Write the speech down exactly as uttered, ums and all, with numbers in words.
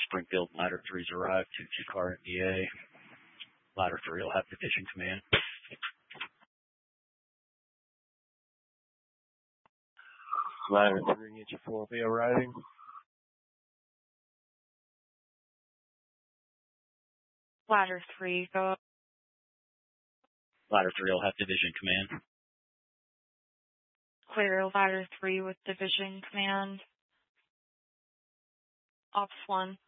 Springfield, Ladder three's arrived, two two car N D A. Ladder three will have division command. Ladder three, H four will be arriving. Ladder three, go. Ladder three will have division command. Clear ladder three with division command. Ops one.